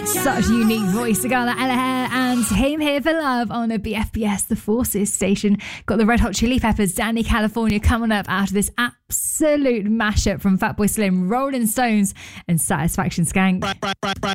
Such a unique voice, Sigala Alaher, and Came Here for Love on a BFBS The Forces station. Got the Red Hot Chili Peppers, Danny California, coming up after this absolute mashup from Fatboy Slim, Rolling Stones, and Satisfaction Skank.